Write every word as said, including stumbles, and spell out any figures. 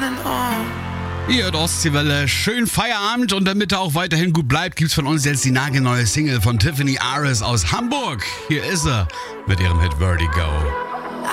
Ihr hört Ostseewelle, schön Feierabend und damit er auch weiterhin gut bleibt, gibt's von uns jetzt die nagelneue Single von Tiffany Aris aus Hamburg. Hier ist er mit ihrem Hit Vertigo.